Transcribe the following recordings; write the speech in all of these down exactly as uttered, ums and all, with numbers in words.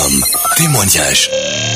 كوم تيمونياج.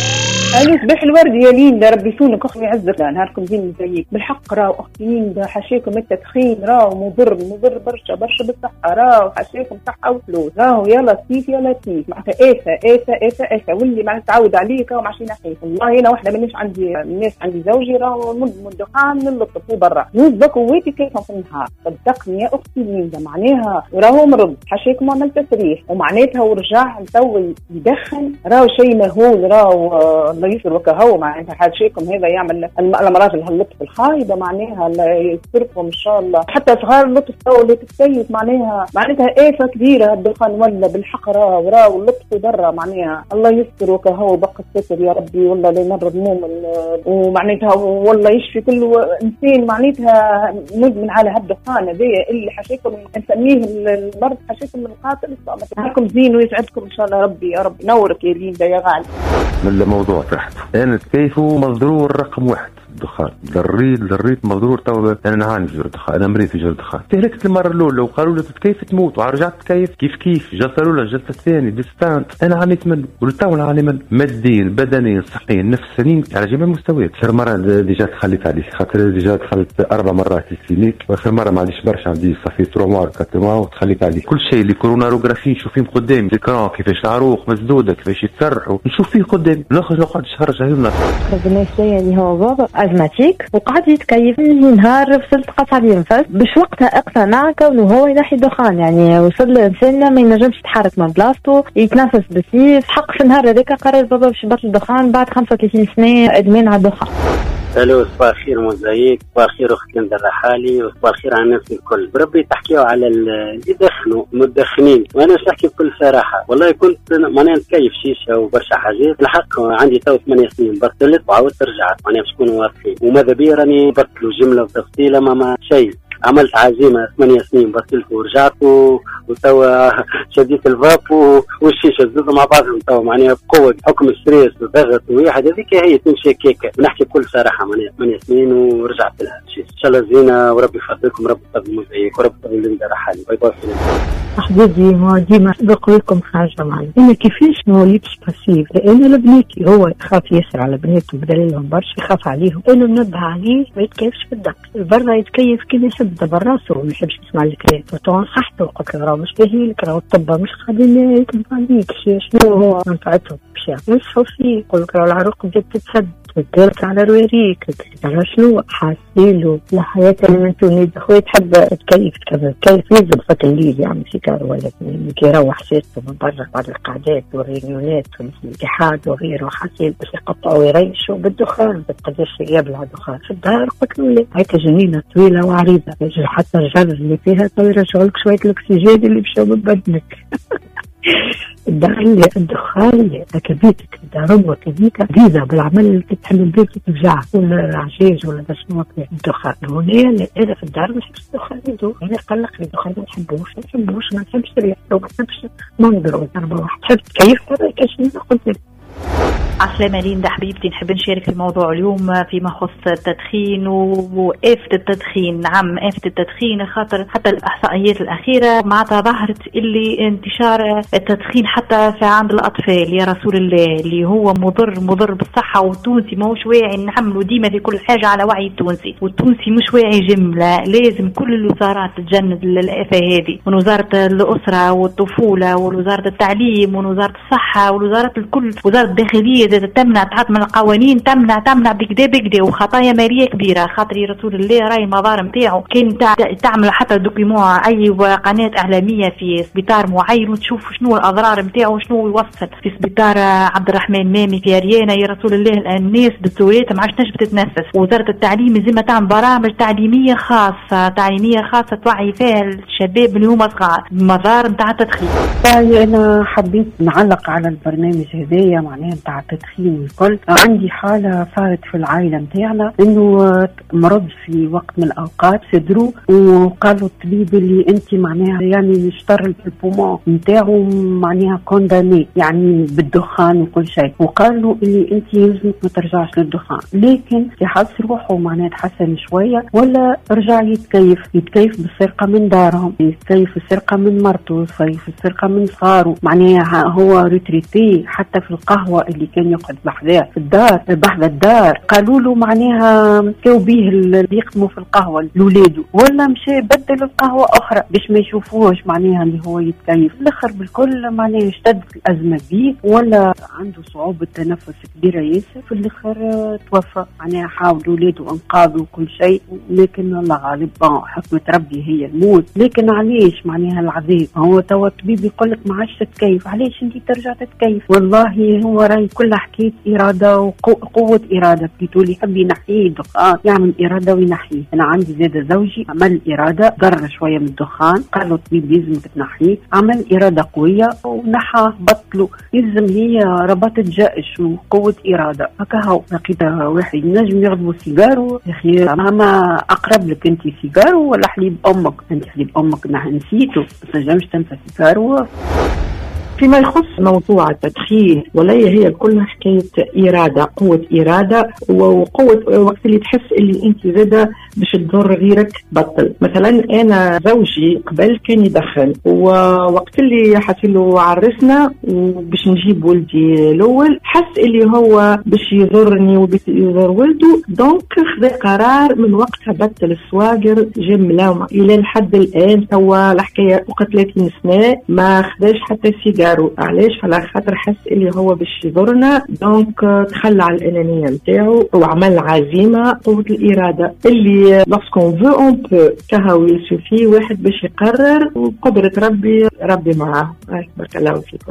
أنا صباح الورد يا ليندا، ربي يسونك أخي يعزك، نهاركم زين زيك بالحق. راهو أختي ليندا حاشاكم التدخين راهو مضر مضر برشا برشا بالصحة، راهو حاشاكم صحة وفلوس، راهو يا لطيف يا لطيف معناتها آفة آفة آفة آفة، واللي معناتها تعود عليك راهو ماشي نحيف. والله أنا واحدة منيش عندي الناس عندي زوجي راهو مدمن دخان من اللطف وبرا نوز قوتي كيفهم في النهار. صدقني يا أختي ليندا معناها وراهو مرض حاشاكم عمل تسريح ومعناتها ورجع مطول يدخن، راهو شيء مهول، راهو الله يسر وكهو معناتها حاشاكم هذا يعمل الامراض اللطف الخايبه معناها الله يستركم ان شاء الله. حتى صغار اللطف تو اللي تتكيف معناها معناتها آفة كبيره الدخان ولا بالحق راهو راهو اللطف برا معناها الله يستر وكهو بقى الستر يا ربي والله لا يمرض مؤمن ومعناتها والله يشفي كل انسان معناتها مدمن على هالدخان هذايا اللي حاشاكم نسميه المرض حاشاكم القاتل. معكم زين ويسعدكم ان شاء الله ربي يا رب ينورك يا ليندا يا غالي. من الموضوع تحت انا تكيفوا مضرور رقم واحد الدخان، ضريت ضريت مضرور تو انا نعاني في جرد الدخان، انا مريض في جرد الدخان. تهلكت المره الاولى وقالوا لي تتكيف تموت ورجعت تكيف كيف كيف، جلسه الاولى الجلسه الثانيه ديستانت، انا عانيت منه ولتو نعاني منه ماديا بدنيا صحيا نفسيا على جميع المستويات. اخر مره ديجا تخليت عليه خاطر ديجا دخلت اربع مرات الكلينيك، واخر مره ما عنديش برشا عندي صافي ثلاث مار أربعة مار وتخليت عليه كل شيء اللي كوروناروغرافي نشوف فيه قدامي ذكرى كيفاش العروق مسدوده كيفاش يتسرحوا نشوف فيه قدامي، نخرج نقعد شهر شهرين نخرج. ربنا يسلمك اللي هو بابا ازماتيك وقعد يتكيف من نهار فصلت قطع لي نفس باش وقتها اقتنع كونه هو ينحي دخان، يعني وصل الانسان ما ينجمش يتحرك من بلاصتو يتنفس بسيف. حق في النهار هذاك قرر بابا باش يبطل الدخان بعد خمسة وثلاثين سنه ادمان على الدخان. الو صباح الخير موزايك، صباح الخير اخت ليندا الرحالي، وصباح الخير على الناس الكل. بربي تحكيوا على اللي يدخنوا مدخنين، وانا باش نحكي بكل صراحه والله كنت معناها نتكيف شيشه وبرشا حاجات. الحق عندي تو ثمانية سنين بطلت وعاودت رجعت معناها باش نكونوا واضحين، وماذا بيا راني بطلوا جمله وتفصيله ما شيء. عملت عزيمه ثمانية سنين بطلت ورجعت وتوا شديت الفاب والشيشه زدوا مع بعضهم توا معناها بقوه بحكم الستريس والضغط وواحد هذيك هي تمشي كيكه. ونحكي بكل صراحه معناها ثمانية سنين ورجعت لها الشيء ان شاء الله زينه وربي يفضلكم ربي يفضل موزعيك وربي يفضل ليندا رحالي. باي باي حبيبي. ما ديما بقول لكم حاجه معي، انا كيفاش ما وليتش باسيف لان لبناتي هو يخاف ياسر على بناته بدليلهم برشا يخاف عليهم، انا منبه عليه ما يتكيفش في الدق برا يتكيف كيما يحب دبر راسه وما يحبش يسمع الكلام وطبعا صحته. قلت له راه مش باهي لك راه الطب مش قاعدين يكذب عليك شنو هو منفعتهم بشا نصحوا فيه. يقول لك راه العروق بدات تتسد تدلك على رواريك على شنو حاسيلو الحياة اللي من تونس اخويا تحب تكيف كذا كيف يزب فك الليل يعمل سيجار ولا كي يروح سيرته من برا بعد القعدات والريونيات والاتحاد وغيره حاسيل باش يقطعوا ويريشوا بالدخان قداش يبلع دخان في الدار. قلت له لا هيك جنينة طويلة وعريضة يجي حتى الجر اللي فيها تو يرجعوا لك شوية الأكسجين اللي مشاو من بدنك. الدار اللي الدخان اللي كبيتك الدار كبيتة جديدة بالعمل اللي تتحل البيت وترجع ولا عجيج ولا بس نوع الدخان هنا أنا في الدار ما نحبش الدخان يدو أنا قلقني الدخان ما نحبوش ما نحبوش ما نحبش ريحته ما نحبش منظره ضربة واحد تحب كيف هذا كاش قلت عسلامة ليندا حبيبتي. نحب نشارك الموضوع اليوم فيما يخص التدخين وآفة التدخين. نعم آفة التدخين خاطر حتى الإحصائيات الأخيرة معناتها ظهرت اللي انتشار التدخين حتى في عند الأطفال يا رسول الله اللي هو مضر مضر بالصحة، والتونسي موش واعي. نعملوا ديما في كل حاجة على وعي التونسي، والتونسي مش واعي جملة. لازم كل الوزارات تتجند الآفة هذه، من وزارة الأسرة والطفولة ووزارة التعليم ووزارة الصحة والوزارة الكل، وزارة الداخلية تمنع تعاطى من القوانين تمنع تمنع بكدا بكدا. وخطايا ماليه كبيره خاطر رسول الله راي المظاهر نتاعو كان تعمل حتى دوكيمون اي قناه اعلاميه في سبيطار معين وتشوف شنو الاضرار نتاعو وشنو يوصل. في سبيطار عبد الرحمن مامي في ريانه يا رسول الله الناس دكتورات ما عادش تنجم تتنفس. وزاره التعليم لازم تعمل برامج تعليميه خاصه تعليميه خاصه توعي فيها الشباب اللي هما صغار المظاهر نتاع التدخين. انا حبيت نعلق على البرنامج هذايا معناها نتاع التدخين والكل. عندي حالة صارت في العائلة متاعنا إنه مرض في وقت من الأوقات صدروا، وقالوا الطبيب اللي أنت معناها يعني اشتر البومون متاعه معناها كونداني يعني بالدخان وكل شيء، وقالوا اللي أنت لازمك ما ترجعش للدخان. لكن يحس روحه معناها تحسن شوية ولا رجع يتكيف يتكيف بالسرقة من دارهم، يتكيف السرقة من مرته، يتكيف السرقة من صغاره، معناها هو ريتريتي. حتى في القهوة اللي كان يقعد بحذاه في الدار بحذا الدار قالوا له معناها كاو بيه اللي يخدموا في القهوة لولاده، ولا مشى بدل القهوة أخرى باش ما يشوفوهش معناها اللي هو يتكيف. الآخر بالكل معناها اشتد الأزمة بيه ولا عنده صعوبة تنفس كبيرة ياسر، في الآخر توفى. معناها حاولوا ولاده انقاذوا كل شيء، لكن الله غالب، حكمة ربي هي الموت. لكن علاش معناها العذاب؟ هو توا الطبيب يقول لك ما عادش تتكيف، علاش انت ترجع تتكيف؟ والله هو راي كلها حكاية إرادة وقوة إرادة. بتقولي يحب ينحيه الدخان يعمل إرادة وينحيه. أنا عندي زادة زوجي عمل إرادة قرر شوية من الدخان، قال له الطبيب لازم تنحيه، عمل إرادة قوية ونحى بطله. لازم هي رباط جائش وقوة إرادة. هكا هو لقيت واحد نجم يغضبوا سيجارو، يا أخي ماما أقرب لك أنت سيجارو ولا حليب أمك؟ أنت حليب أمك نسيته، ما تنجمش تنسى سيجارو. فيما يخص موضوع التدخين ولا هي كلها حكاية إرادة، قوة إرادة وقوة وقت اللي تحس اللي أنت زادة باش تضر غيرك بطل. مثلا أنا زوجي قبل كان يدخن، ووقت اللي حصلوا عرسنا وباش نجيب ولدي الأول حس اللي هو باش يضرني وباش يضر ولده، دونك خذ قرار من وقتها بطل السواقر جملة إلى الحد الآن. توا الحكاية فوق ثلاثين سنة ما خداش حتى سيجار. علاش؟ على خاطر حس اللي هو باش يضرنا، دونك تخلى على الانانيه نتاعو وعمل عزيمه قوه الاراده اللي لوسكون فو اون بو كهو يسوفي واحد باش يقرر، وقدره ربي ربي معاه. بارك الله فيكم.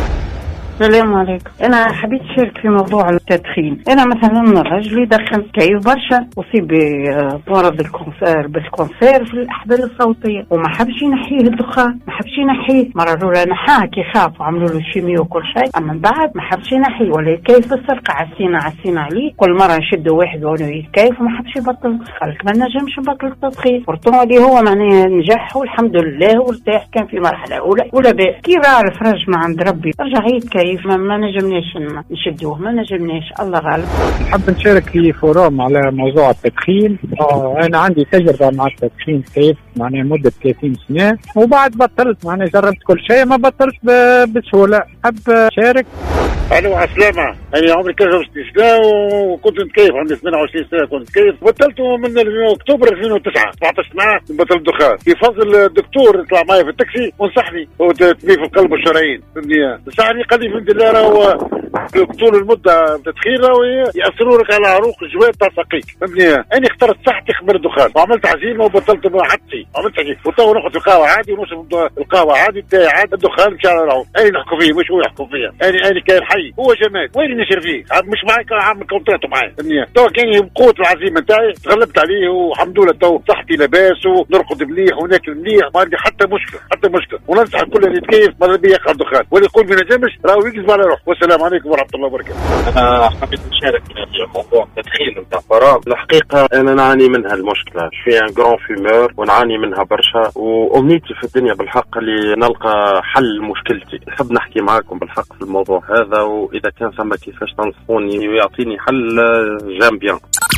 السلام عليكم. انا حبيت اشارك في موضوع التدخين. انا مثلا رجل يدخن كيف برشا، اصيب بمرض الكونسير بالكونسير في الاحبال الصوتيه، وما حبش ينحيه الدخان، ما حبش ينحيه. مره الاولى نحاه كي خاف وعملوا له شيميو وكل شيء، اما من بعد ما حبش ينحيه ولا يتكيف بالسرقه. عسينا عسينا عليه كل مره نشدوا واحد وانه يتكيف وما حبش يبطل. قالت ما نجمش نبطل التدخين، ورطون اللي هو معناه نجح والحمد لله وارتاح. كان في مرحله اولى ولا باء كي راه الفرج ما عند ربي رجع يتكيف. ما, ما نجمناش نشدوه، ما نجمناش، الله غالب. نحب نشارك في فورم على موضوع التدخين. آه أنا عندي تجربة مع التدخين كيف معناه مدة ثلاثين سنة، وبعد بطلت معناه جربت كل شيء ما بطلت بسهولة. حب شارك. ألو عسلامة. أنا عمري كذا سنة وكنت نتكيف، عندي ثمانية وعشرين سنة كنت نتكيف. بطلته من أكتوبر ألفين وتسعة، سبعطاش معاه بطل الدخان. في فضل الدكتور يطلع معي في التاكسي ونصحني وتنميف القلب والشرايين، فهمني؟ نصحني قال لي الحمد لله راهو طول المدة التدخين راهو يأثروا لك على عروق الجواب تاع ساقيك، فهمني؟ أنا اخترت صحتي قبل الدخان وعملت عزيمة وبطلت ما حدي، عملت عزيمة وتو ناخذ القهوة عادي ونشرب القهوة عادي بتاعي عادي. الدخان مش على راهو أنا نحكم فيه مش هو يحكم فيا. أنا أنا كائن حي، هو جماد وين نشر فيه؟ مش معي كان عامل كونتراتو معايا، فهمني؟ تو كان بقوة العزيمة نتاعي تغلبت عليه والحمد لله. تو صحتي لاباس ونرقد مليح وناكل مليح، ما عندي حتى مشكلة حتى مشكلة. وننصح الكل اللي يتكيف ماذا بيه يقع الدخان، واللي يقول ما نجمش راهو يكذب على روحه. والسلام عليكم ورحمة الله وبركاته. أنا حبيت نشارك في موضوع التدخين نتاع فراغ. الحقيقة أنا نعاني منها المشكلة، شوية ان جران فيمور ونعاني منها برشا، وأمنيتي في الدنيا بالحق اللي نلقى حل مشكلتي. نحب نحكي معاكم بالحق في الموضوع هذا، وإذا كان ثم كيفاش تنصحوني ويعطيني حل جام بيان.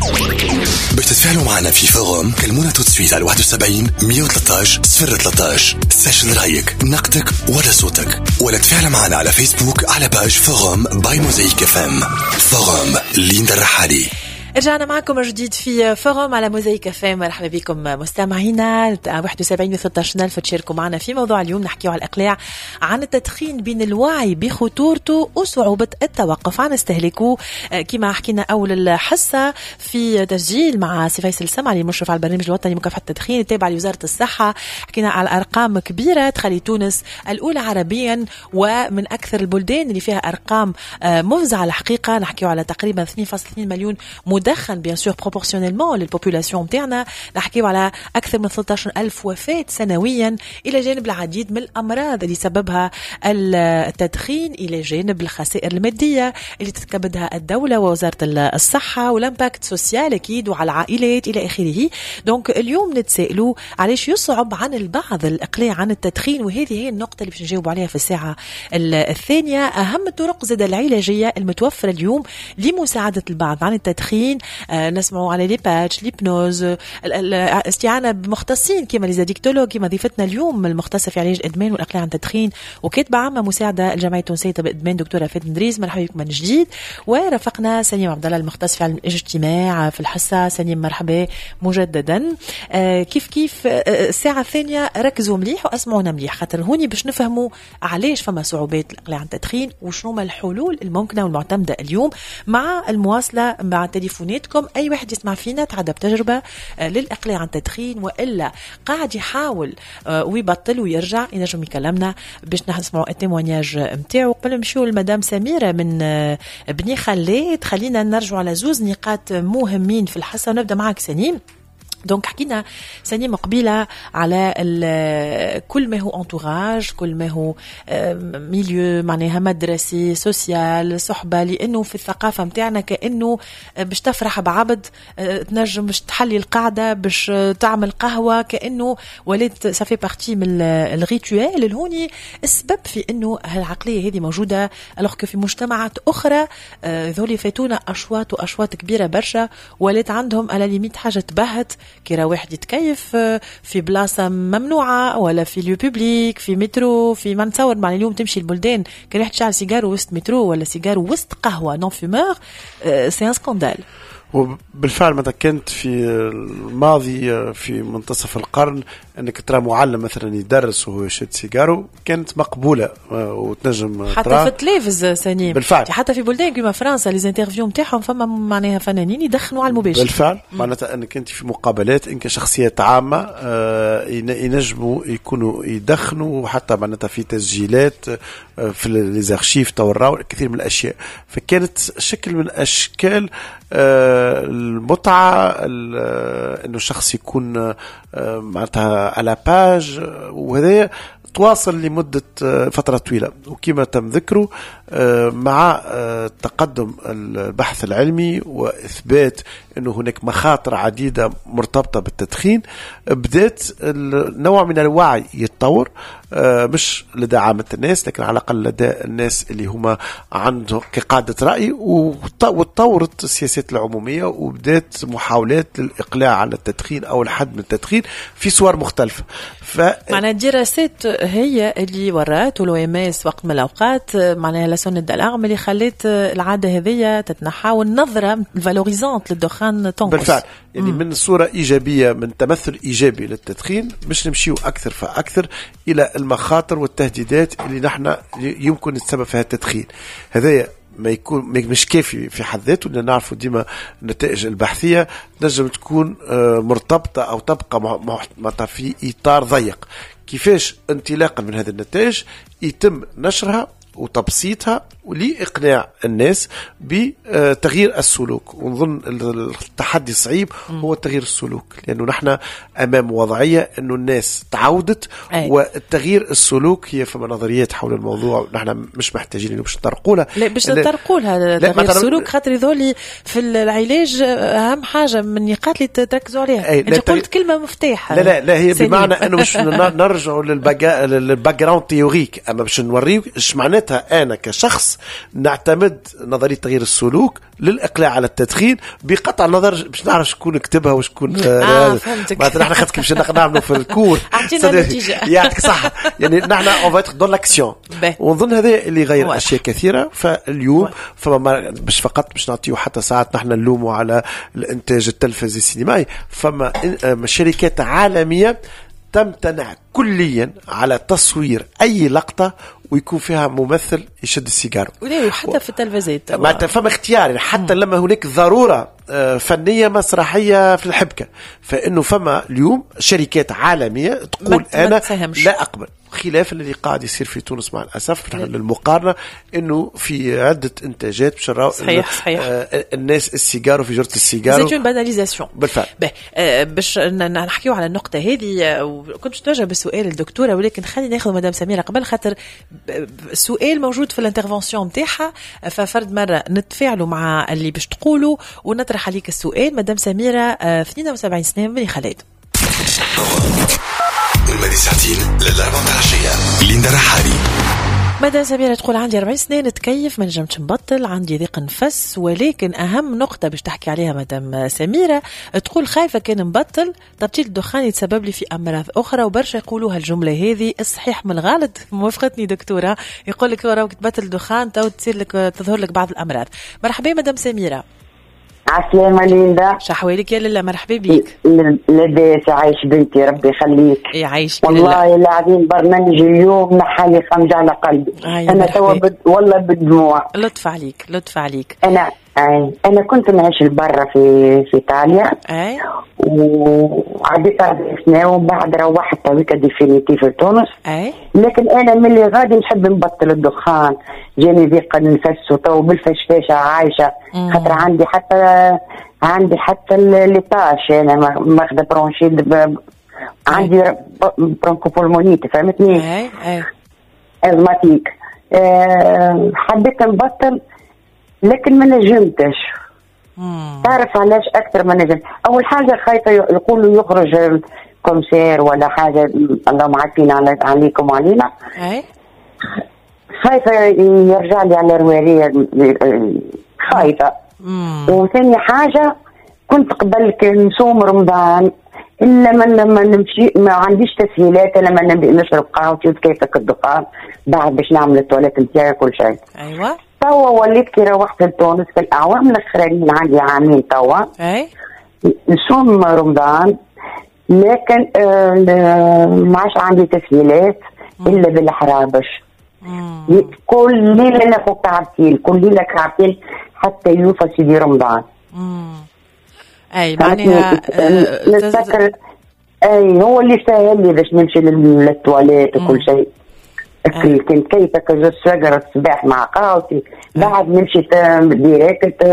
باش تتفاعلوا معنا في فورم كلمونا توتسويت على واحد وسبعين مية وثلاثة عشر صفر ثلاثة عشر. سجل رأيك نقدك ولا صوتك، ولا تفاعل معنا على فيسبوك على باج فورم باي موزايك اف ام. فورم ليندا الرحالي. رجعنا معكم جديد في فورم على موزايك اف ام. مرحبا بكم مستمعينا. واحد وسبعين وثلاثة عشر ألف تشاركوا معنا في موضوع اليوم. نحكيو على الإقلاع عن التدخين بين الوعي بخطورته وصعوبة التوقف عن استهلاكه. كما حكينا أول الحصة في تسجيل مع سي فيصل السمعلي المشرف على البرنامج الوطني مكافحة التدخين التابع لوزارة الصحة. حكينا على أرقام كبيرة تخلي تونس الأولى عربيا ومن أكثر البلدان اللي فيها أرقام مفزعة الحقيقة. نحكيو على تقريبا اثنين فاصلة اثنين مليون مدخن المدخن بيان سور بروبورسيونيلمون للبوبولاسيون نتاعنا، نحكيو على اكثر من ثلاثة عشر ألف وفاة سنويا، الى جانب العديد من الامراض اللي سببها التدخين، الى جانب الخسائر الماديه اللي تتكبدها الدوله ووزاره الصحه، والامباكت سوسيال اكيد وعلى العائلات الى اخره. دونك اليوم نتسائلوا علاش يصعب عن البعض الاقلاع عن التدخين، وهذه هي النقطه اللي باش نجاوب عليها في الساعه الثانيه. اهم الطرق زاد العلاجيه المتوفره اليوم لمساعده البعض عن التدخين، آه نسمعوا على لي باتش، ليبنوز، الاستعانه بمختصين كما ليزاديكتولوج كما ضيفتنا اليوم المختصه في علاج الادمان والاقلاع عن التدخين وكاتبه عامه مساعده الجمعيه التونسيه بالادمان دكتوره فاتن دريس. مرحبا بكم من جديد. ورافقنا سليم عبد الله المختص في علم الاجتماع في الحصه. سليم مرحبا مجددا. آه كيف كيف آه الساعه الثانيه ركزوا مليح واسمعونا مليح، خاطر هوني باش نفهموا علاش فما صعوبات الاقلاع عن التدخين وشنو ما الحلول الممكنه والمعتمده اليوم، مع المواصله مع تليفوناتكم. اي واحد يسمع فينا تعدى بتجربه آه للاقلاع عن التدخين والا قاعد يحاول آه ويبطل ويرجع، ينجم يكلمنا باش نسمعوا التيمونياج نتاعو. قبل نمشيو لمدام سميره من آه بني خلات، خلينا نرجعوا على زوز نقاط مهمين في الحصه ونبدا معك سليم. دونك حكينا سنين قبيلة على كل ما هو انتوراج، كل ما هو ميليو معناها مدرسي سوسيال صحبة، لأنه في الثقافة متاعنا كأنه باش تفرح بعبد تنجم باش تحلي القاعدة باش تعمل قهوة، كأنه ولات سافي بارتي من الريتوال الهوني. السبب في أنه هالعقلية هذه موجودة ألوغ في مجتمعات أخرى ذولي فاتونا أشواط وأشواط كبيرة برشا، ولات عندهم على ليميت حاجة تبهت كي واحد يتكيف في بلاصة ممنوعة ولا في ليو بوبليك في مترو، في ما نتصور مع اليوم تمشي البلدان كي واحد تشعل سيجارو وسط مترو ولا سيجارو وسط قهوة نون فيمور، سي ان سكاندال. وبالفعل مثلا كنت في الماضي في منتصف القرن انك ترى معلم مثلا يدرس وهو يشد سيجارو كانت مقبوله وتنجم حتى في التلفز سنين بالفعل. حتى في بلدان كما فرنسا لي انترفيو نتاعهم فما معناها فنانين يدخنوا على المباشر بالفعل. معناتها انك انت في مقابلات انك شخصيات عامه ينجموا يكونوا يدخنوا، وحتى معناتها في تسجيلات في ليزارشيف توراو كثير من الاشياء. فكانت شكل من اشكال المتعة انه الشخص يكون معناتها على باج، وهذا تواصل لمدة فترة طويلة. وكما تم ذكره مع تقدم البحث العلمي وإثبات أنه هناك مخاطر عديدة مرتبطة بالتدخين، بدأت نوع من الوعي يتطور، مش لدى عامة الناس لكن على الأقل لدى الناس اللي هم عندهم كقادة رأي، وتطورت السياسات العمومية وبدأت محاولات للإقلاع عن التدخين أو الحد من التدخين في صور مختلفة. ف... معناها الدراسات هي اللي ورات ولو إماس وقت من الأوقات معناها لسنة الأغم اللي خلت العادة هذه تتنحى والنظرة الفالوريزانت للدخان تنقص. بالفعل يعني مم. من صورة إيجابية، من تمثل إيجابي للتدخين، مش نمشيو أكثر فأكثر إلى المخاطر والتهديدات اللي نحن يمكن السبب فيها التدخين. هذا ما يكون مش كافي في حد ذاته، لأن نعرفوا ديما النتائج البحثية نجم تكون مرتبطة أو تبقى معطى في إطار ضيق. كيفاش انطلاقا من هذه النتائج يتم نشرها وتبسيطها ولإقناع الناس بتغيير السلوك. ونظن التحدي الصعيب هو تغيير السلوك، لأنه نحن أمام وضعية أنه الناس تعودت أي. والتغيير السلوك هي فما نظريات حول الموضوع نحن مش محتاجين إنه باش نطرقولها. لا باش نطرقولها تغيير السلوك، خاطر ذولي في العلاج أهم حاجة من نقاط اللي تركزوا عليها. أنت قلت كلمة مفتاح. لا لا لا هي بمعنى أنه مش نرجعوا للباك جراوند تيوريك، أما باش نوريك إيش معناتها أنا كشخص نعتمد نظرية تغيير السلوك للإقلاع على التدخين بقطع النظر باش نعرف شكون كتبها وشكون آه فهمتك. ما نحن خدك باش نعملوا في الكور أعطينا النتيجة يعطيك صح. يعني نحن on va être dans l'action، ونظن هذا اللي يغير أشياء كثيرة. فاليوم فما باش فقط باش نعطيه حتى ساعات نحن نلوموا على الإنتاج التلفزي السينمائي، فما شركات عالمية تمتنع كليا على تصوير أي لقطة ويكون فيها ممثل يشد السيجارة. وحتى في التلفزيات ما تفهم اختياري حتى لما هناك ضرورة فنية مسرحية في الحبكة، فإنه فما اليوم شركات عالمية تقول أنا لا أقبل، خلاف الذي قاعد يصير في تونس مع الأسف. نحن للمقارنة إنه في عدة إنتاجات باش نراو صحيح صحيح آه الناس السيجارو في جرة السيجارو زيت باناليزاسيون بالفعل. آه باش نحكيو على النقطة هذه، وكنت توجه بالسؤال الدكتورة، ولكن خلينا ناخذ مدام سميرة قبل، خاطر السؤال موجود في الانترفنسيون نتاعها، ففرد مرة نتفاعلوا مع اللي باش تقولوا ونطرح عليك السؤال. مدام سميرة آه اثنين وسبعين سنة من خالد المادي ساعتين للأربعة العشية. ليندا رحالي. مدام سميرة تقول عندي أربعين سنة نتكيف ما نجمتش نبطل، عندي ضيق نفس، ولكن أهم نقطة باش تحكي عليها مدام سميرة تقول خايفة كان نبطل تبطيل الدخان يتسبب لي في أمراض أخرى، وبرشا يقولوها الجملة هذه. الصحيح من الغلط؟ موافقتني دكتورة، يقول لك راك تبطل الدخان تو تصير لك تظهر لك بعض الأمراض. مرحبا مدام سميرة. عسلامة ليندا. شحوالك يا لاله، مرحبا بيك. لاباس، عايش بنتي ربي يخليك. يعيشك والله العظيم برنامج اليوم نحالي خمجة على قلبي. انا توا بد... والله بالدموع. لطف عليك لطف عليك. انا اي انا كنت نعيش برا في في ايطاليا، اي وعديت أربع سنين ومن بعد روحت تويكا ديفينيتيف لتونس. اي لكن انا ملي غادي نحب نبطل الدخان، جاني ضيق النفس وتو بالفشفاشه عايشه، خاطر عندي حتى عندي حتى ليطاش، انا ماخذه برونشيد ب... عندي برونكوبولمونيت، فهمتني؟ اي اي ازماتيك. أه حبيت نبطل لكن ما نجمتش. تعرف علاش اكثر ما نجم؟ اول حاجه خايفه يقولوا يخرج الكونسير ولا حاجه، اللهم عافين عليكم وعلينا. اي خايفه يرجع لي على الرواريه، خايفه. وثاني حاجه كنت قبل كان نصوم رمضان الا من لما نمشي ما عنديش تسهيلات، لما نبي نشرب قهوتي وكيفك الدخان بعد باش نعمل التواليت نتاعي كل شيء. ايوه توا وليت كي روحت لتونس في الاعوام الاخرين، عندي عامين توا اي نصوم رمضان، لكن آه ما عادش عندي تسهيلات الا بالحرابش. كل ليله ناخذ كعبتين، كل ليله كعبتين حتى يوفى سيدي رمضان. امم اي معناها نتذكر اي هو اللي سهل لي باش نمشي للتواليت وكل شيء. كنت كيفك جوز شجرة الصباح مع قهوتي، بعد نمشي ديريكت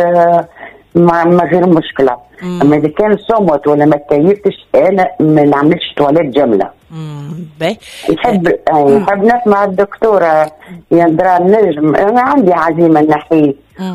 ما غير مشكلة. اما اذا كان صمت ولا ما تكيفتش انا ما نعملش تواليت جملة. باهي يحب يحب نسمع الدكتورة يندرا النجم. انا عندي عزيمة نحيل،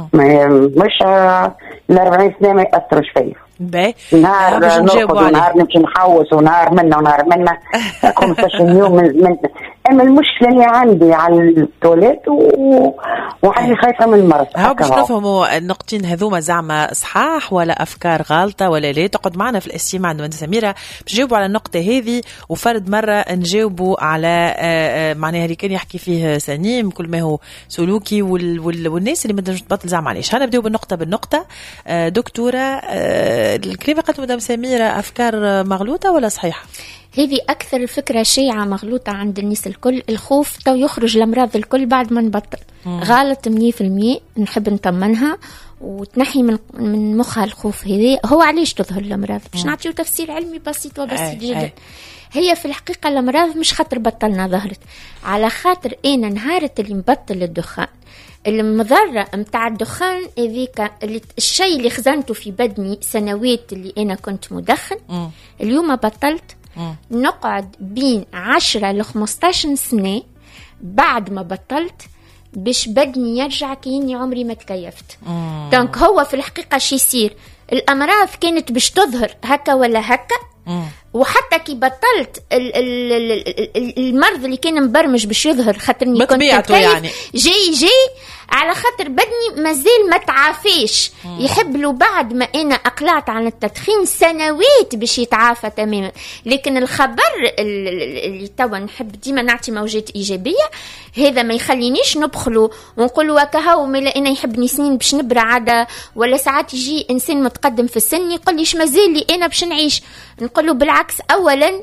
مش الأربعين سنة ما يأثرش فيا. باهي نهار نرقد ونهار نمشي نحوس ونهار منا ونهار منا خمسطاش يوم من, من اما المشكله اللي عندي على التوليت و... وعندي خايفه من المرض. ها باش نفهموا النقطتين هذوما زعما صحاح ولا افكار غلطه ولا لا؟ تقعد معنا في الاستماع عند سميره باش نجاوبوا على النقطه هذه، وفرد مره نجاوبوا على معناها اللي كان يحكي فيه سنيم كل ما هو سلوكي وال... وال... والناس اللي ما تنجمش تبطل زعما علاش. هنبداو بالنقطه بالنقطه. دكتوره الكلمه قالت مدام سميره افكار مغلوطه ولا صحيحه؟ هذه أكثر فكرة شائعة مغلوطة عند الناس الكل. الخوف تو يخرج الأمراض الكل بعد ما نبطل. مم. غلط مية في المية. نحب نطمنها وتنحي من من مخها الخوف هذه. هو علاش تظهر الأمراض؟ باش نعطيو تفسير علمي بسيط وبسيط جدا. هي في الحقيقة الأمراض مش خاطر بطلنا ظهرت، على خاطر أنا نهارت اللي مبطل الدخان المضرة متاع الدخان هذيك الشيء اللي خزنته في بدني سنوات اللي أنا كنت مدخن. مم. اليوم بطلت. مم. نقعد بين عشرة لخمستاش سنة بعد ما بطلت باش بدني يرجع كأني عمري ما تكيفت. دونك هو في الحقيقة شي يصير الأمراض كانت باش تظهر هكا ولا هكا. مم. وحتى كي بطلت ال ال ال المرض اللي كان مبرمج باش يظهر خاطرني كنت يعني جاي جاي على خاطر بدني مازال ما تعافيش. يحب له بعد ما انا اقلعت عن التدخين سنوات باش يتعافى تماما. لكن الخبر اللي توا نحب ديما نعطي موجات ايجابيه، هذا ما يخلينيش نبخلوا ونقولوا وكهو ملا انا يحبني سنين باش نبرع عاده. ولا ساعات يجي انسان متقدم في السن يقول ليش مازال لي انا باش نعيش، نقول له بالعكس. اولا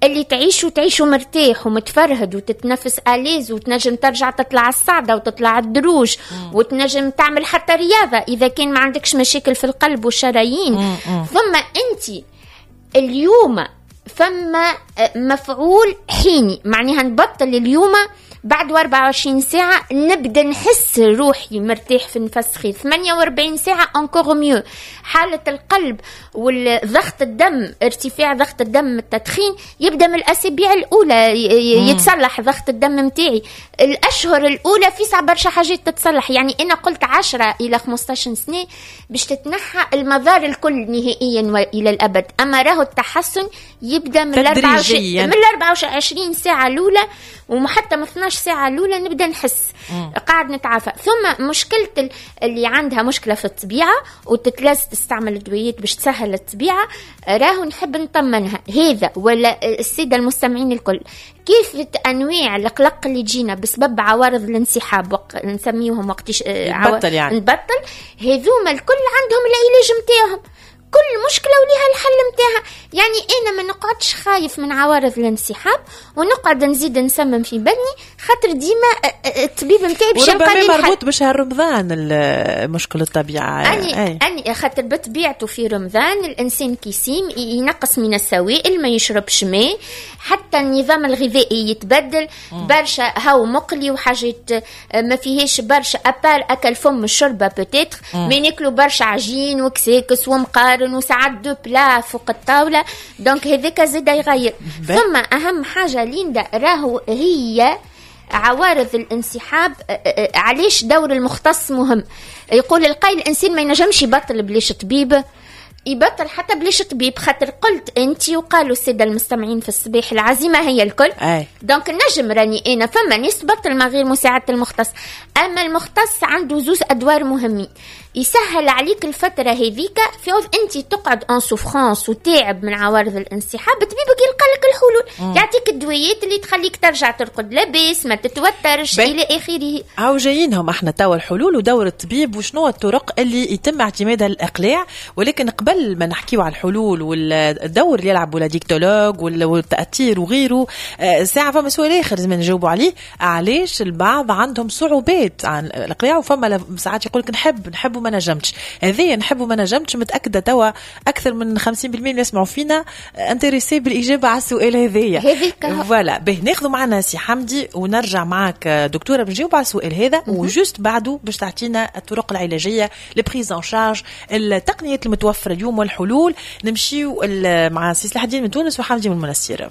اللي تعيشه تعيشه مرتاح ومتفرهد وتتنفس آليز وتنجم ترجع تطلع الصعدة وتطلع الدروج وتنجم تعمل حتى رياضة إذا كان ما عندكش مشاكل في القلب والشرايين. ثم أنت اليوم فما مفعول حيني، معناها نبطل اليوم بعد أربعة وعشرين ساعة نبدأ نحس روحي مرتاح في نفس خير. ثمانية وأربعين ساعة انكور ميو. حالة القلب والضغط الدم، ارتفاع ضغط الدم التدخين يبدأ من الأسابيع الأولى يتصلح ضغط الدم متاعي. الأشهر الأولى في صعب برشا حاجات تتصلح، يعني أنا قلت عشرة إلى خمستاشر سنة باش تتنحى المضار الكل نهائيا وإلى الأبد. أما راهو التحسن يبدأ من الأربعة وعشرين ساعة الأولى وحتى من اثناشر ساعة الأولى نبدأ نحس مم. قاعد نتعافى. ثم مشكلة اللي عندها مشكلة في الطبيعة وتتلاز تستعمل الدويات باش تسهل الطبيعة، راهو نحب نطمنها هذا ولا السادة المستمعين الكل كيف أنواع القلق اللي تجينا بسبب عوارض الانسحاب وق... نسميهم وقتش نبطل يعني نبطل، هذوما الكل عندهم العلاج متاعهم، كل مشكلة وليها الحل متاعها. يعني أنا ما نقعدش خايف من عوارض الانسحاب ونقعد نزيد نسمم في بدني خاطر ديما الطبيب متاعي باش يلقى لي الحل. مربوط بشهر رمضان المشكلة الطبيعة. أني أني خاطر بطبيعته في رمضان الإنسان كيسيم ينقص من السوائل، ما يشربش ماء، حتى النظام الغذائي يتبدل م. برشا هاو مقلي وحاجات ما فيهاش برشا أبار أكل فم الشربة بتاتر ما ناكلوا برشا عجين وكساكس ومقار وساعات دو بلا فوق الطاولة. دونك هذاك زاد يغير. ثم أهم حاجة ليندا راهو هي عوارض الانسحاب. علاش دور المختص مهم؟ يقول القائل الإنسان ما ينجمش يبطل بليش طبيب، يبطل حتى بليش طبيب. خاطر قلت انت وقالوا الساده المستمعين في الصباح العزيمه هي الكل أي. دونك نجم راني انا فما ناس بطل ما غير مساعده المختص. اما المختص عنده زوز ادوار مهمين، يسهل عليك الفتره هذيك في عوض انت تقعد ان سوفرانس وتعب من عوارض الانسحاب، طبيبك يلقى لك الحلول م. يعطيك الدويات اللي تخليك ترجع ترقد لاباس ما تتوترش الى اخره. هاو جايينهم احنا توا الحلول ودور الطبيب وشنو الطرق اللي يتم اعتمادها للاقلاع. ولكن قبل ما نحكيو على الحلول والدور اللي يلعب ولا ديكتولوج والتأثير وغيره، ساعة فما سؤال آخر لازم نجاوبوا عليه، علاش البعض عندهم صعوبات عن الإقلاع وفما ساعات يقولك نحب نحب وما نجمتش. هذه نحب وما نجمتش متأكدة توا أكثر من خمسين بالمئة اللي يسمعوا فينا انتريسي بالإجابة على السؤال هذية. فوالا به ناخذوا معنا سي حمدي ونرجع معك دكتورة بنجاوب على السؤال هذا وجوست بعده باش تعطينا الطرق العلاجية لبريز ان شارج التقنيات المتوفرة اليوم والحلول. نمشيو مع سي سلاح الدين من تونس وحمدي من المنستير.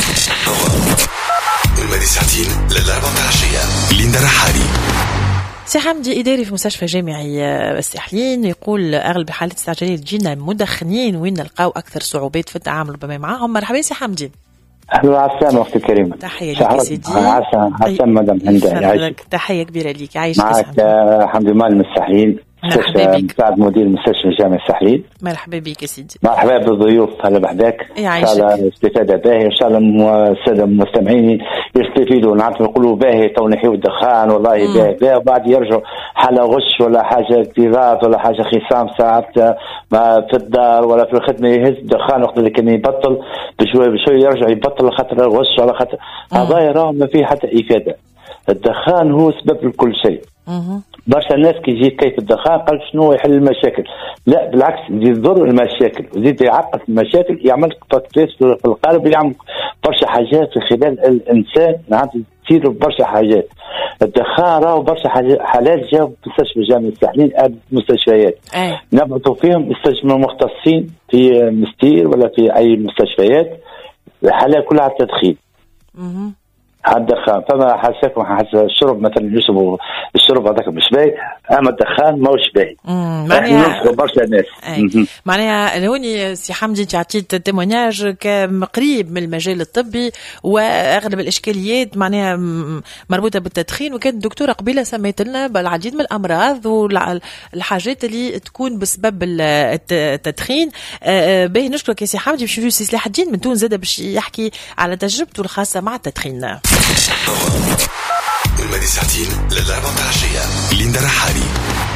المادي ساعتين للأربعة العشية. ليندا رحالي. سي حمدي إداري في مستشفى جامعي الساحلين يقول أغلب الحالات الاستعجالية تجينا المدخنين وين نلقاو أكثر صعوبات في التعامل ربما معهم. مرحبا سي حمدي. أهلا وسهلا أختي الكريمة. تحية لك يا سيدي. عسى عسى مدام هند. تحية كبيرة ليك. عايش معك حمدي مال من الساحلين. مرحبا بك. مساعد مدير مستشفى جامعي الساحلين. مرحبا بك يا سيدي. مرحبا بالضيوف هلا بحداك. ان شاء الله استفاده باهيه، ان شاء الله الساده المستمعين يستفيدوا. نعرف نقولوا باهي تو نحيو الدخان والله باهي باهي وبعد يرجعوا حاله غش ولا حاجه اكتظاظ ولا حاجه خصام ساعات ما في الدار ولا في الخدمه يهز الدخان وقت اللي كان يبطل بشوي بشوي يرجع يبطل خاطر الغش ولا خاطر هذا راه ما فيه حتى افاده. الدخان هو سبب لكل شيء. برشا الناس كي يجي كيف الدخان قال شنو يحل المشاكل، لا بالعكس يزيد يضر المشاكل ويزيد يعقد المشاكل، يعمل فترات في القلب، يعمل برشا حاجات في خلال الانسان نعم تصير برشا حاجات. الدخان راهو برشا حالات جاوا في مستشفى جامعي الساحلين ادي مستشفيات نبعثوا فيهم استشفى مختصين في مستير ولا في اي مستشفيات الحالات كلها على التدخين. الدخان فما حاسكم حاسس الشرب مثلا يشربوا الشرب هذاك مش باهي، اما الدخان ماهوش باهي. معناها برشا ناس معناها هوني سي حمدي تعطيت تيموناج كقريب من المجال الطبي واغلب الاشكاليات معناها مربوطه بالتدخين، وكانت الدكتوره قبيله سميت لنا بالعديد من الامراض والحاجات اللي تكون بسبب التدخين. باهي نشكرك يا سي حمدي. باش نجي سي سلاح الدين من تونس زاد باش يحكي على تجربته الخاصه مع التدخين. المادي ساعتين للأربعة العشية. ليندا رحالي. سي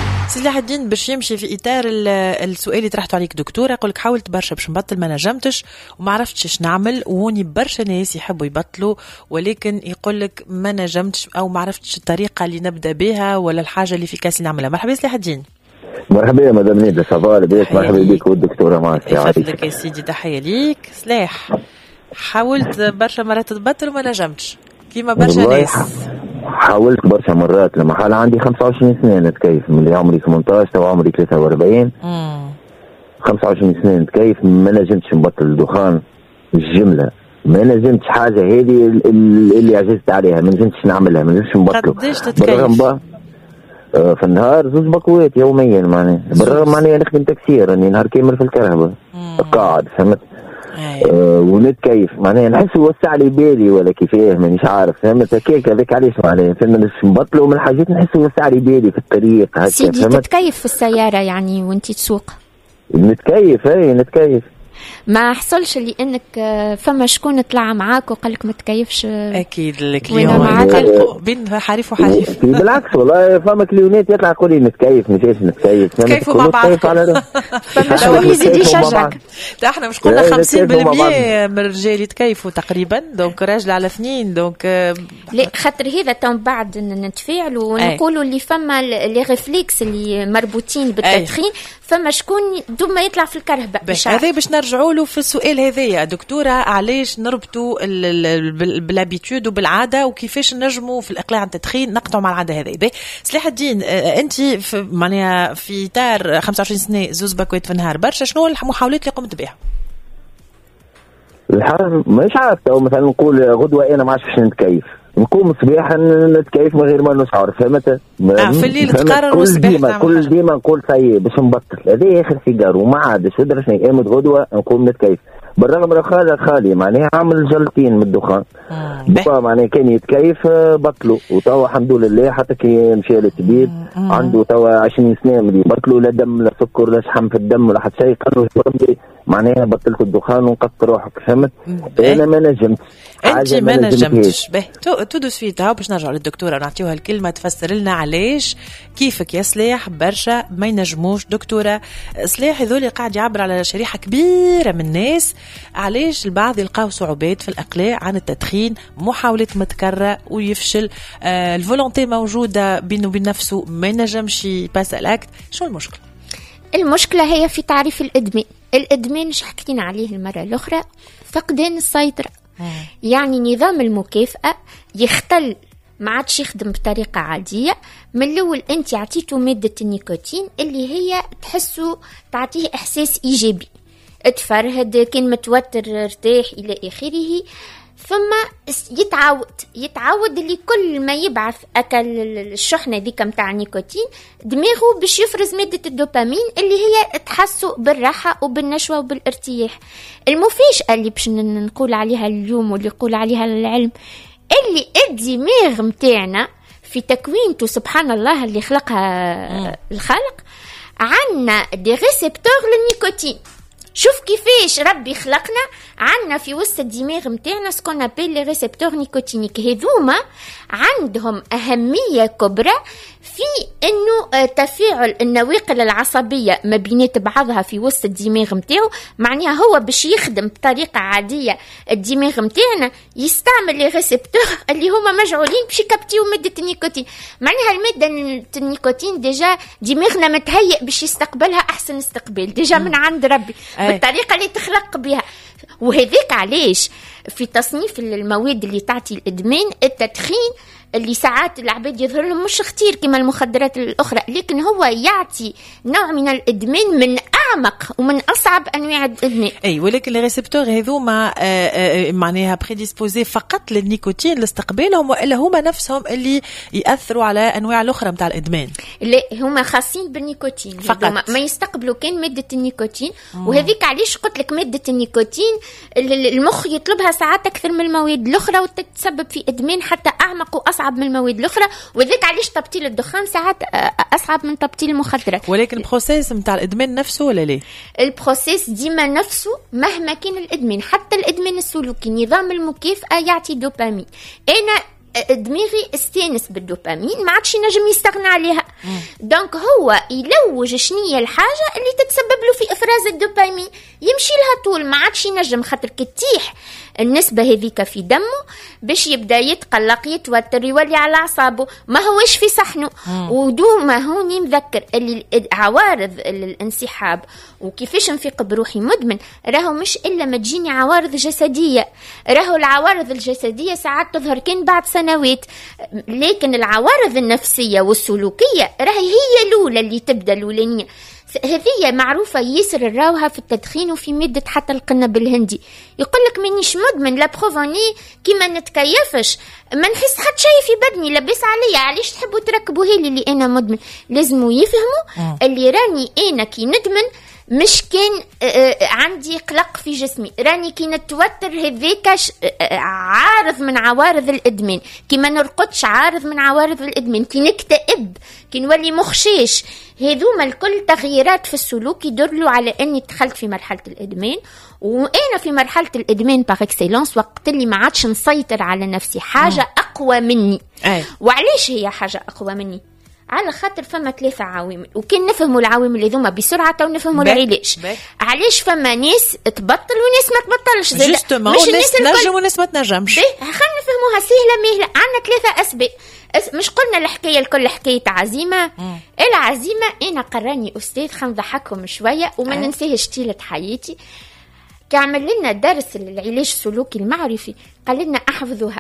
سلاح الدين باش يمشي في اطار السؤال اللي طرحته عليك دكتوره، يقول لك حاولت برشا باش نبطل ما نجمتش وما عرفتش اش نعمل، وهوني برشا ناس يحبوا يبطلوا ولكن يقول لك ما نجمتش او ما عرفتش الطريقه اللي نبدا بها ولا الحاجه اللي في كاس نعملها. مرحبا سلاح الدين. مرحبا يا مدام نيدا، صباح الخير. مرحبا بك والدكتوره معك. يفضلك يا سيدي، تحيه ليك. سلاح حاولت برشا مرات تبطل وما نجمتش كيما برشا ناس. حاولت برشا مرات، لما حال عندي خمسة وعشرين سنة نتكيف، من عمري ثمانية عشر وعمري ثلاثة وأربعين. امم خمسة وعشرين سنة نتكيف، ما نجمتش نبطل الدخان الجملة، ما نجمتش حاجة هذه اللي عجزت عليها، ما نجمتش نعملها، ما نجمتش نبطله. قداش تتكيف؟ في النهار زوج بكوات يوميا معناها، بالرغم معناها نخدم تكسير، راني نهار كامل في الكهرباء قاعد، فهمت؟ أه ونتكيف معناها نحس وسع لي بالي ولا كيفاه مانيش عارف، فهمت؟ هكاك هذاك علاش معناها فما نبطلوا من الحاجات نحس وسع لي بالي في الطريق هكا. سيدي تتكيف في السيارة يعني وانت تسوق؟ نتكيف اي نتكيف. ما حصلش اللي انك فما شكون طلع معاك وقال لك ما تكيفش؟ اكيد الكليون يقلقوا بين حريف وحريف. بالعكس والله فما كليونات يطلع يقول لي نتكيف مشاش نتكيف. كيفوا مع بعض. فما شكون يزيد يشجعك. احنا مش قلنا خمسين بالمية من الرجال يتكيفوا تقريبا، دونك راجل على اثنين، دونك لا خاطر هذا تم بعد نتفاعلوا ونقولوا اللي فما لي ريفليكس اللي مربوطين بالتدخين، فما شكون دوما يطلع في الكرهبه. هذا باش نرجعوا له في السؤال هذايا دكتوره، علاش نربطوا بالابيتود وبالعاده وكيفاش نجموا في الاقلاع عن التدخين نقطعوا مع العاده هذه. سلاح الدين، انت معناها في اطار خمسة وعشرين سنه زوز باكوات في النهار برشا، شنو المحاولات اللي قمت بها؟ الحاجه مش عارف، او مثلا نقول غدوه انا ما عادش باش نتكيف، نقوم صباحا نتكيف من غير ما نشعر، فهمت؟ اه في الليل تقرر والصباح ديما كل ديما نقول سي باش نبطل، هذا اخر سيجار وما عادش ودرا شنو قامت غدوه نقوم نتكيف، بالرغم من خالي خالي معناها عامل جلطين من الدخان. آه معناها كان يتكيف بطلوا، وتوا الحمد لله حتى كي مشى للطبيب عنده توا عشرين سنه ملي بطلوا، لا دم لا سكر لا شحم في الدم ولا حتى شيء، قالوا ربي معناها بطلت الدخان ونقصت روحك، فهمت؟ انا ما نجمت. انت ما نجمتش. باهي تدوس فيه تاو باش نرجعوا للدكتوره ونعطيوها الكلمه تفسر لنا علاش كيفك يا سلاح برشا ما ينجموش. دكتوره سلاح هذول قاعد يعبر على شريحه كبيره من الناس، علاش البعض يلقاو صعوبات في الاقلاع عن التدخين، محاولات متكرره ويفشل، آه الفولونتي موجوده بينه وبين نفسه ما ينجمش يباس الاكت. شو المشكله؟ المشكله هي في تعريف الادمان. الادمان مش حكينا عليه المره الاخرى، فقدان السيطره. يعني نظام المكافأة يختل، ما عادش يخدم بطريقة عادية. من الأول أنت عطيته مادة النيكوتين اللي هي تحسه تعطيه إحساس إيجابي، اتفرهد، كان متوتر ارتاح إلى آخره. ثم يتعود يتعود اللي كل ما يبعث أكل الشحنة ذيك متاع النيكوتين دماغه باش يفرز مادة الدوبامين اللي هي تحسه بالراحة وبالنشوة وبالارتياح. المفاجأة اللي باش نقول عليها اليوم واللي يقول عليها العلم، اللي الدماغ متاعنا في تكوينته سبحان الله اللي خلقها الخالق عنا دي ريسبتور للنيكوتين. شوف كيفاش ربي خلقنا، عنا في وسط الدماغ متاعنا سكون ابل لي ريسبتور نيكوتينيك، هذوما عندهم أهمية كبرى في انه تفاعل النواقل العصبية ما بينات بعضها في وسط الدماغ متاعو. معناها هو باش يخدم بطريقة عادية الدماغ متاعنا يستعمل لي ريسبتور اللي هما مجعولين باش يكبتيو مادة النيكوتين. معناها المادة النيكوتين ديجا دماغنا متهيئ باش يستقبلها احسن استقبال ديجا من عند ربي بالطريقة اللي تخلق بها. وهذيك علاش في تصنيف المواد اللي تعطي الإدمان التدخين اللي ساعات العباد يظهر لهم مش خطير كما المخدرات الأخرى، لكن هو يعطي نوع من الإدمان من أعمق ومن أصعب أنواع الإدمان. أي ولكن الريسبتور هذوما معناها بريديسبوزي فقط للنيكوتين لاستقبالهم، وإلا هما نفسهم اللي يأثروا على أنواع الأخرى متاع الإدمان؟ لا هما خاصين بالنيكوتين فقط، ما يستقبلوا كان مادة النيكوتين. مم. وهذيك علاش قلت لك مادة النيكوتين المخ يطلبها ساعات أكثر من المواد الأخرى وتتسبب في إدمان حتى أعمق وأصعب من المواد الأخرى. وذلك علاش تبطيل الدخان ساعات أصعب من تبطيل المخدرات. ولكن البروسيس متاع الإدمان نفسه ولا ليه؟ البروسيس ديما نفسه مهما كان الإدمان، حتى الإدمان السلوكي نظام المكافأة يعطي دوبامين. أنا دماغي استانس بالدوبامين ما عادش نجم يستغنى عليها. دونك هو يلوج شنية الحاجة اللي تتسبب له في إفراز الدوبامين، يمشي لها طول ما عادش ينجم، خاطر كتيح النسبة هذيك في دمه باش يبدأ يتقلق يتوتر يولي على أعصابه، ما هوش في صحنه. ودوما هوني مذكر اللي عوارض الانسحاب وكيفاش نفيق بروحي مدمن راهو مش إلا ما تجيني عوارض جسدية، راهو العوارض الجسدية ساعات تظهر كان بعد سنوات، لكن العوارض النفسية والسلوكية راهي هي الأولى اللي تبدأ الأولانية. هذه معروفة يسر الراوها في التدخين وفي مادة حتى القنب الهندي، يقولك منيش مدمن لا بروفوني كي ما نتكيفش ما نحس حتى شيء في بدني لبس عليا، علاش تحبوا تركبوا هالي اللي أنا مدمن؟ لازموا يفهموا اللي راني أنا كي ندمن مش كان عندي قلق في جسمي، راني كي نتوتر هذيك عارض من عوارض الإدمان، كي ما نرقدش عارض من عوارض الإدمان، كي نكتئب، كي نولي مخشيش، هذوما الكل تغييرات في السلوك يدلوا على أني دخلت في مرحلة الإدمان. وأنا في مرحلة الإدمان باغ اكسيلونس وقت اللي ما عادش نسيطر على نفسي، حاجة أقوى مني. أي. وعليش هي حاجة أقوى مني؟ على خاطر فما ثلاثة عوامل، وكان نفهموا العوامل هذوما بسرعة ونفهموا العلاج. علاش فما ناس تبطل وناس ما تبطلش، مش ناس تنجم وناس ما تنجمش. خلينا نفهموها سهلة مهلة. عندنا ثلاثة أسباب، مش قلنا الحكاية الكل حكاية عزيمة. مم. العزيمة أنا قراني أستاذ خلينا نضحكهم شوية وما ننساهش طيلة حياتي، كعمل لنا درس للعلاج السلوكي المعرفي، قال لنا أحفظوها،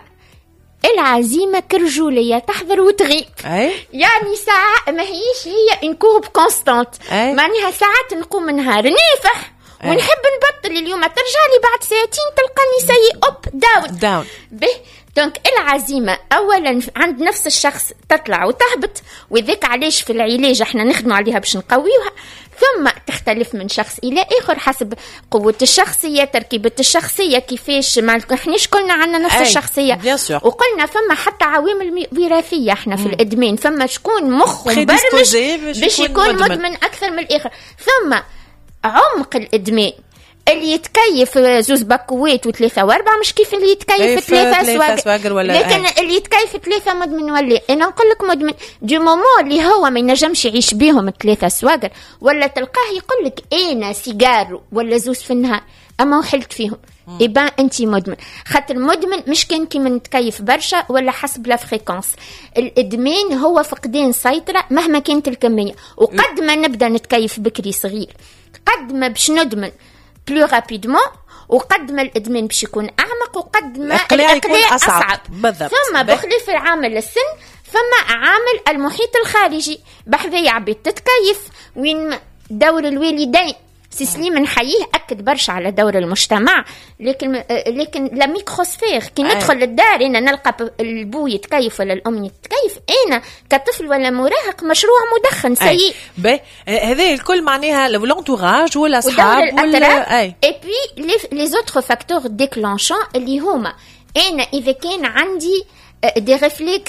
العزيمة كرجولية تحضر وتغيب. أي؟ يعني ساعة ما هيش هي انكورب كونستانت، معناها ساعات نقوم نهار نافح أي. ونحب نبطل، اليوم ترجع لي بعد ساعتين تلقاني سيء أوب داون داون به. دونك العزيمة أولا عند نفس الشخص تطلع وتهبط، وذاك علاش في العلاج احنا نخدموا عليها باش نقويوها، ثم تختلف من شخص إلى آخر حسب قوة الشخصية، تركيبة الشخصية، كيفاش ما احناش كلنا عنا نفس الشخصية. وقلنا فما حتى عوامل وراثية احنا في الإدمان، فما شكون مخ مبرمج باش يكون مدمن أكثر من الآخر. ثم عمق الإدمان اللي يتكيف زوز باكوات وثلاثة واربعة مش كيف اللي يتكيف ثلاثة سواقر، لكن أي. اللي يتكيف ثلاثة مدمن ولا أنا نقول لك مدمن دي مومو اللي هو ما ينجمش يعيش بيهم ثلاثة سواقر، ولا تلقاه يقول لك أنا سيجار ولا زوز في النهار أما وحلت فيهم، إبا أنت مدمن. خاطر المدمن مش كان كي من تكيف برشا ولا حسب لا فريكونس، الإدمان هو فقدان سيطرة مهما كانت الكمية، وقد ما نبدأ نتكيف بكري صغير قد ما باش ندمن بلو رابيدمون، وقد ما الإدمان باش يكون أعمق، وقد ما الإقلاع أصعب, أصعب. بالضبط. ثم بخلاف عامل السن فما عامل المحيط الخارجي، بحذايا عبيد تتكيف وين دور الوالدين. سيسليم نحييه أكد برشا على دور المجتمع، لكن لكن لا ميكروسفير كي ندخل للدار أنا نلقى البو يتكيف ولا الأم يتكيف، أنا كطفل ولا مراهق مشروع مدخن سيء. باهي هذا الكل معناها لونتوراج ولا أصحاب ولا أي. et puis les les autres facteurs déclenchants اللي هما أنا إذا كان عندي دي ريفلكس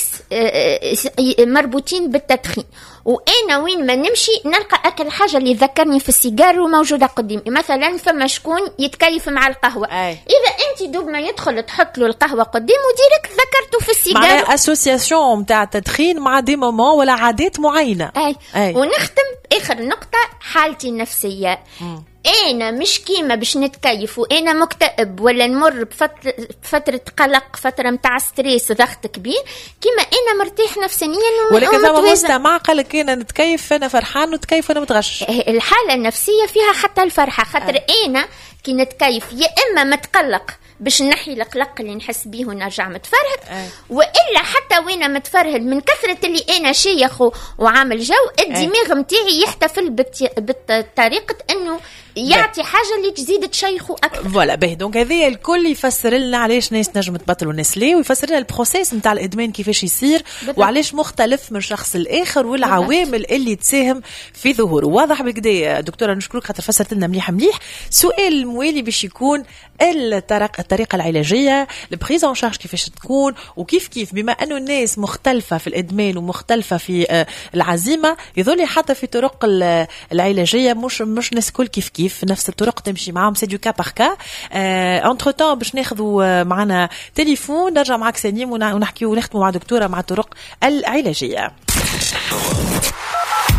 مربوطين بالتدخين، وانا وين ما نمشي نلقى اكل حاجه اللي ذكرني في السيجار وموجوده قدامي. مثلا فما شكون يتكيف مع القهوه، أي. اذا انت دوب ما يدخل تحط له القهوه قدامه ديريكت ذكرته في السيجار، معناها اسوسياسيون نتاع التدخين مع دي مومون ولا عادات معينه. اي, أي. ونختم اخر نقطه، حالتي النفسيه. م. أنا مش كيما باش نتكيف وأنا مكتئب ولا نمر بفترة, بفترة قلق، فترة متاع ستريس ضغط كبير، كيما أنا مرتاح نفسيا ولكن زعما مستمع قالك أنا نتكيف أنا فرحان وتكيف أنا متغش. الحالة النفسية فيها حتى الفرحة، خاطر أه. أنا كي نتكيف يا إما متقلق باش نحي القلق اللي نحس بيه ونرجع متفرهد، أه. وإلا حتى وين متفرهد من كثرة اللي أنا شيخ وعامل جو الدماغ متاعي يحتفل بطريقة أنه يعطي حاجه اللي تزيد تشيخه اكثر. فوالا باهي. دونك هذا الكل يفسر لنا علاش ناس نجم تبطل وناس لا، ويفسر لنا البروسيس نتاع الادمان كيفاش يصير بالضبط. وعلاش مختلف من شخص الاخر والعوامل بالضبط. اللي تساهم في ظهوره. واضح بكدا دكتوره، نشكرك خاطر فسرت لنا مليح مليح. سؤال الموالي باش يكون الطريقه العلاجيه، البريز اون شارج كيفاش تكون، وكيف كيف بما انه الناس مختلفه في الادمان ومختلفه في العزيمه، يظل حتى في طرق العلاجيه مش مش ناس كل كيف كيف في نفس الطرق تمشي معهم، سي دو كا بار كا. انتر تان باش ناخذوا معنا تليفون، نرجع معك سليم ونحكي ونختموا مع دكتوره مع الطرق العلاجيه.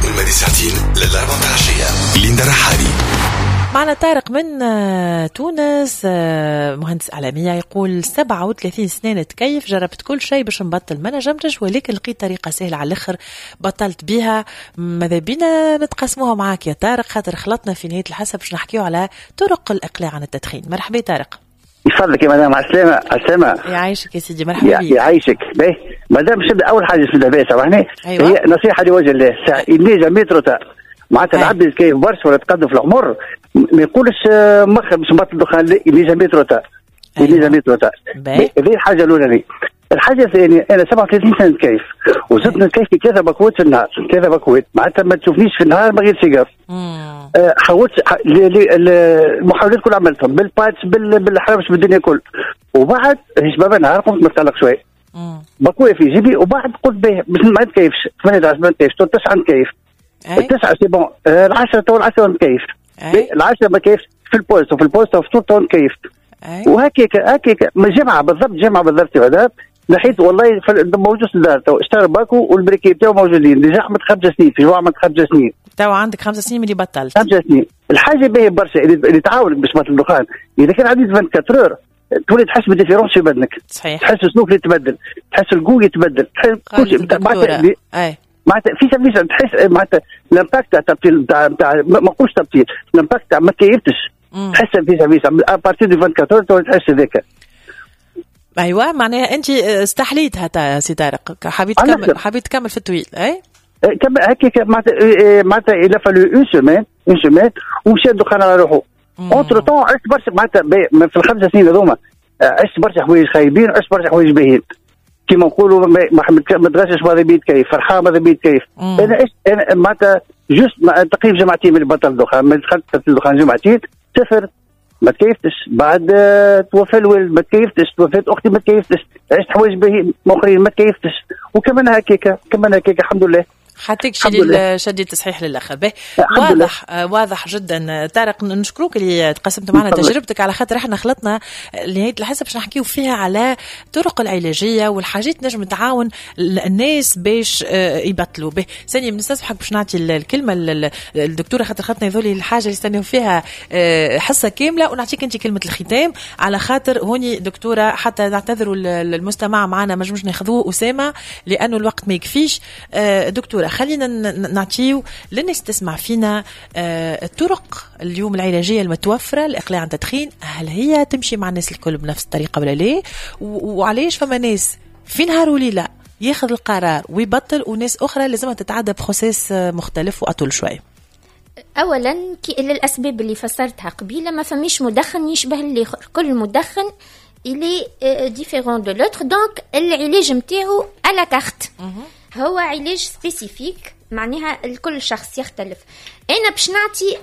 وثلاثين للأربعة العشية. ليندا رحالي. معنا طارق من تونس، مهندس إعلامية، يقول سبعة وثلاثين سنة نتكيف، جربت كل شيء باش نبطل ما نجمتش، ولكن لقيت طريقة سهلة على الآخر بطلت بيها. ماذا بينا نتقاسموها معاك يا طارق، خاطر خلطنا في نهاية الحسب باش نحكيو على طرق الإقلاع عن التدخين. مرحبا طارق. يفضلك يا مدام. على السلامة. على السلامة. يعيشك يا سيدي. مرحبا بك. يعيشك. باهي مدام نبدا أول حاجة نبدا بها سامحني. أيوة. هي نصيحة لوجه الله، اللي جميترو معناتها العبد كيف برشا ولا تقدم في العمر ما يقولش مخ باش نبطل الدخان، اللي جميت روتا اللي جميت روتا. هذه الحاجه الاولى لي. الحاجه الثانيه انا سبعة وثلاثين سنه نتكيف وزدت نتكيف ثلاثه بكوات في النهار، ثلاثه بكوات معناتها ما تشوفنيش في النهار من غير سيجار. أه حاولت المحاولات كل عملتهم بالباتش بالحرامش بالدنيا كل، وبعد شباب نهار قمت متقلق شوي بكوي في جيبي، وبعد قلت باهي باش ما نتكيفش ثمانية عشر ما نتكيفش تسعه نتكيف. التسعة سي بون، العشرة تو العشرة نكيف، العشرة ما كيف في البوست وفي البوست وفي طول تو نكيف، وهكيك هكيك من جمعة بالضبط جمعة بالضبط هذا نحيت والله موجود في الدار تو اشترى باكو والبريكي تاعو موجودين ديجا عملت خمس سنين في جوع عملت خمس سنين تو عندك خمس سنين من اللي بطلت خمس سنين. الحاجة باهية برشا اللي تعاونك باش تبطل الدخان، إذا كان عديد أربعة وعشرين اور تولي تحس بالديفيرونس في بدنك، صحيح تحس السلوك يتبدل، تحس القو يتبدل، تحس كل شيء اي معناتها في سبيل تحس معناتها الامباكت تاع التبطيل تاع ما نقولش تبطيل، الامباكت تاع ما كيفتش تحس في سبيل ابارتي دي أربعة وعشرين تحس هذاك. ايوه معناها انت استحليتها سي طارق، حبيت تكمل حبيت تكمل في الطويل. اي كمل هكاك معناتها معناتها الى فالو اون سيمين اون سيمين ومشى الدخان على روحه. اونتر طون عشت برشا معناتها في الخمس سنين هذوما عشت برشا حوايج خايبين وعشت برشا حوايج باهيين كيما نقولوا ما تغشش ماذا بيت كيف فرحان ماذا بيت كيف. انا ايش انا معناتها جوست تقريبا جمعتين من بطل الدخان، من دخلت في الدخان جمعتين صفر ما تكيفتش، بعد توفى الوالد ما تكيفتش، توفات اختي ما تكيفتش، عشت حوايج باهيين اخرين ما تكيفتش، وكمان هكاك كمان هكاك الحمد لله. حتى شدي شدي تصحيح للاخر. به واضح آه واضح جدا طارق، نشكروك اللي تقسمت معنا تجربتك، على خاطر احنا خلطنا نهايه الحصه باش نحكيو فيها على طرق العلاجيه والحاجات نجم تعاون الناس باش آه يبطلوا. به ثانيه بنستسمحك باش نعطي الكلمه للدكتوره، خاطر خلطنا هذول الحاجه اللي استناو فيها آه حصه كامله، ونعطيك انت كلمه الختام على خاطر هوني دكتوره حتى نعتذروا المستمع معنا ما نجمش ناخذوه اسامه لانه الوقت ما يكفيش. آه دكتوره خلينا نعطيو للناس تسمع فينا آه الطرق اليوم العلاجية المتوفرة لإقلاع عن التدخين، هل هي تمشي مع الناس الكل بنفس الطريقة ولا لا؟ وعليش فما ناس في نهار وليلة ياخذ القرار ويبطل، وناس أخرى لازمها تتعدى بخصوص مختلف وأطول شوية؟ اولا للاسباب اللي فسرتها قبيله، ما فماش مدخن يشبه الاخر، كل مدخن اللي ديفيرون دو لوتر، دونك العلاج نتاعو على كارت، هو علاج سبيسيفيك معناها لكل شخص يختلف. انا باش نعطي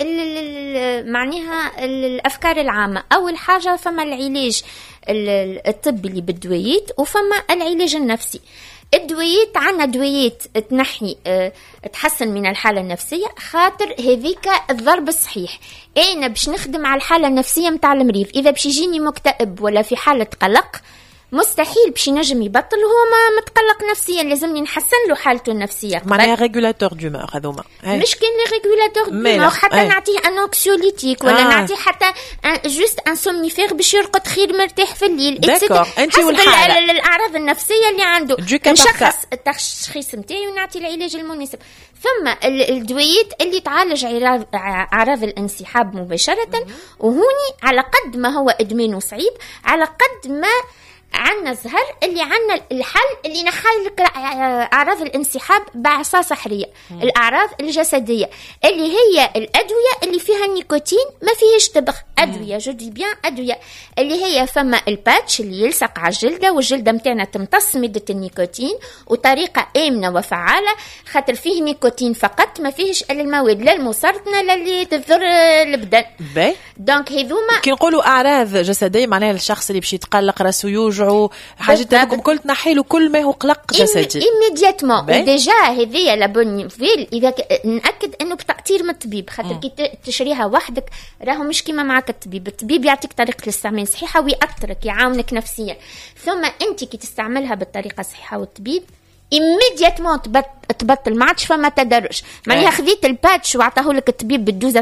معناها الافكار العامه. اول حاجه فما العلاج الطبي اللي بالدويات، وفما العلاج النفسي. الدويات عنا دويات تنحي اه تحسن من الحالة النفسية، خاطر هذيك الضرب الصحيح. انا باش نخدم على الحالة النفسية متاع المريض، اذا باش يجيني مكتئب ولا في حالة قلق مستحيل باش ينجم يبطل هو ما متقلق نفسيا، لازمني نحسن له حالته النفسيه. معناها ريغولاتور دومور هذوما، مش كان لي ريغولاتور دومور، حتى ايه. نعطيه انوكسيوليتيك ولا آه. نعطيه حتى جوست ان سومنيفير باش يرقد خير مرتاح في الليل، داكور انت والحاله الاعراض النفسيه اللي عنده نشخص التشخيص نتاعي ونعطي العلاج المناسب. ثم الدويات اللي تعالج اعراض الانسحاب مباشره، وهوني على قد ما هو ادمان صعيب على قد ما عنا زهر اللي عنا الحل اللي نحل أعراض الانسحاب بعصا سحرية. الأعراض الجسدية اللي هي الأدوية اللي فيها النيكوتين ما فيهش تبغ، أدوية جدي بيان أدوية اللي هي فما الباتش اللي يلصق على الجلدة، والجلدة متاعنا تمتص مادة النيكوتين وطريقة آمنة وفعالة، خاطر فيه نيكوتين فقط ما فيهش إلا المواد لا المسرطنة لا اللي تضر البدن. دونك هذوما كي نقولوا أعراض جسدية معناها الشخص اللي بيش يتقلق راسه يوجع حاجات هذوك كل تنحيله كل ما هو قلق جسدي إيميدياتمون. وديجا هذه لا بون فيل اذا ناكد انه بتاثير من الطبيب، خاطر كي تشريها وحدك راهو مش كيما معك الطبيب، الطبيب يعطيك طريقه الاستعمال صحيحه ويأثرك يعاونك نفسيا، ثم انت كي تستعملها بالطريقه الصحيحه والطبيب إميدياتمون تبطل، ما عادش فما تدرج. معناها خذيت الباتش وعطاه لك الطبيب بالدوزة